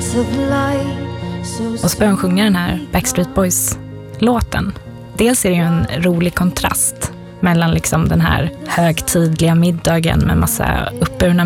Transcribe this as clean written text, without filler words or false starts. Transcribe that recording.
Och Spön sjunger den här Backstreet Boys-låten. Dels är det ju en rolig kontrast mellan liksom den här högtidliga middagen med massa uppburna